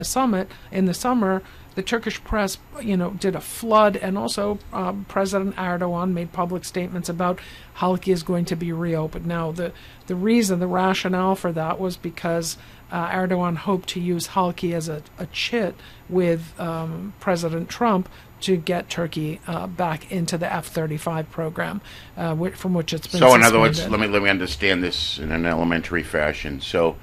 summit in the summer, the Turkish press, did a flood, and also President Erdogan made public statements about Halki is going to be reopened. Now, the rationale for that was because Erdogan hoped to use Halki as a chit with President Trump to get Turkey back into the F-35 program, from which it's been suspended. In other words, let me understand this in an elementary fashion. So,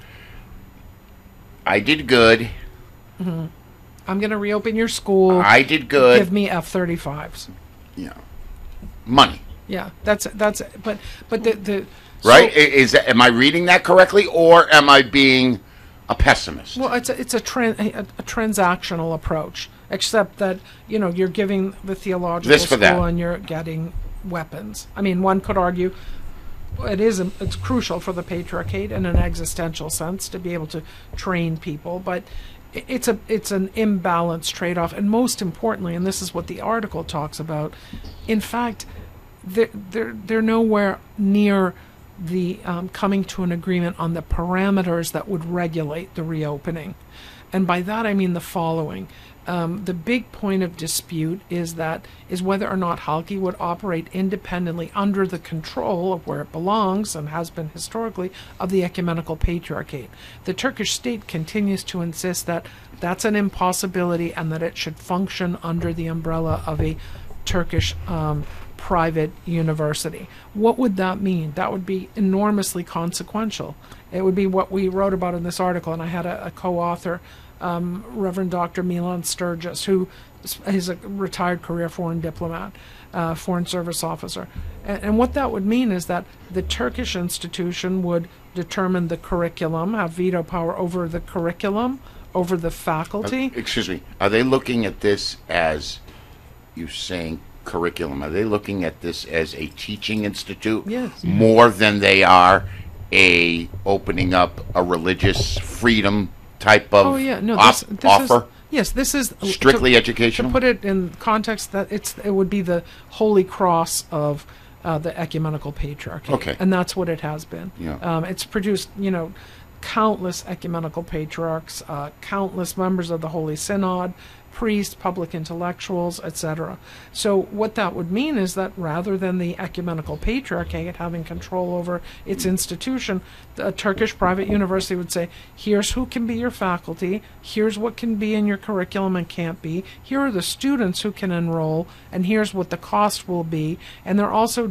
I did good. Mm-hmm. I'm going to reopen your school. I did good. Give me F-35s. Yeah, money. Yeah, that's but the right am I reading that correctly, or am I being a pessimist? Well, it's a transactional approach, except that you're giving the theological school and you're getting weapons. I mean, one could argue it's crucial for the Patriarchate in an existential sense to be able to train people, but it's an imbalanced trade-off. And most importantly, and this is what the article talks about, in fact, they're nowhere near the coming to an agreement on the parameters that would regulate the reopening. And by that I mean the following. The big point of dispute is whether or not Halki would operate independently under the control of where it belongs, and has been historically, of the Ecumenical Patriarchate. The Turkish state continues to insist that that's an impossibility and that it should function under the umbrella of a Turkish private university. What would that mean? That would be enormously consequential. It would be what we wrote about in this article, and I had a co-author, Reverend Dr. Milan Sturgis, who is a retired career foreign diplomat, foreign service officer. And what that would mean is that the Turkish institution would determine the curriculum, have veto power over the curriculum, over the faculty. Excuse me. Are they looking at this as, you're saying, curriculum? Are they looking at this as a teaching institute? Yes. More than they are opening up a religious freedom type of offer? This is strictly educational. To put it in context, that it would be the Holy Cross of the Ecumenical Patriarchate. Okay. And that's what it has been. Yeah. It's produced, countless ecumenical patriarchs, countless members of the Holy Synod, priests, public intellectuals, etc. So what that would mean is that rather than the Ecumenical Patriarchate having control over its institution, a Turkish private university would say, here's who can be your faculty, here's what can be in your curriculum and can't be, here are the students who can enroll, and here's what the cost will be, and they're also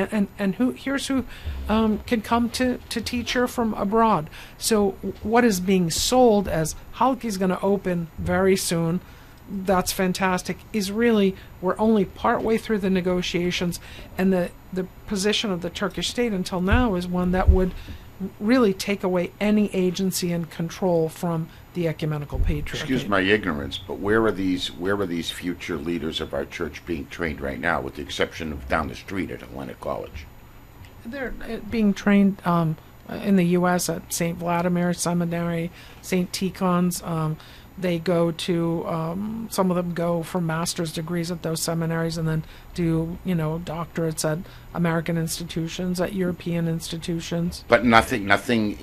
here's who can come to teach here from abroad. So what is being sold as Halki is going to open very soon, that's fantastic, is really, we're only partway through the negotiations, and the position of the Turkish state until now is one that would really take away any agency and control from the Ecumenical Patriarchate. Excuse my ignorance, but where are these future leaders of our church being trained right now, with the exception of down the street at Atlantic College? They're being trained in the U.S. at St. Vladimir Seminary, St. Tikhon's. They go to, some of them go for master's degrees at those seminaries and then do, doctorates at American institutions, at European institutions. But nothing nothing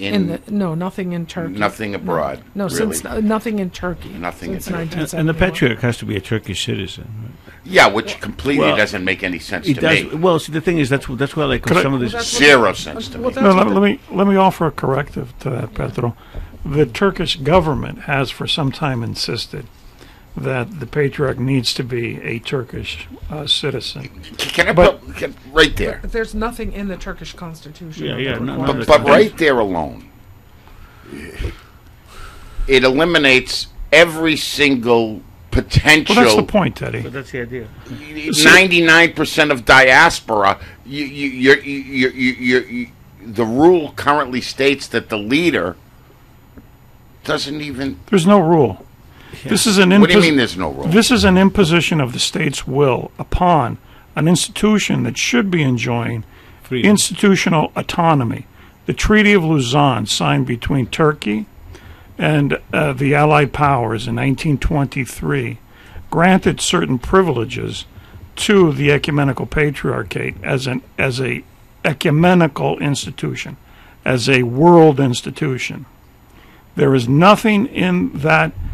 in Turkey. Nothing abroad. No, really. Since nothing in Turkey. Nothing in Turkey. And the patriarch has to be a Turkish citizen. Right? Yeah, which completely doesn't make any sense to me. Well, see, the thing is, that's why like some of this zero sense to me. Let me offer a corrective to that, Petro. The Turkish government has for some time insisted that the patriarch needs to be a Turkish citizen. Can I put right there? But there's nothing in the Turkish constitution. But right there alone, it eliminates every single potential. Well, that's the point, Teddy. But that's the idea. 99% of diaspora. The rule currently states that the leader doesn't even. There's no rule. Yeah. This is an. What do you mean? There's no rule. This is an imposition of the state's will upon an institution that should be enjoying institutional autonomy. The Treaty of Lausanne, signed between Turkey and the Allied powers in 1923, granted certain privileges to the Ecumenical Patriarchate as a ecumenical institution, as a world institution. There is nothing in that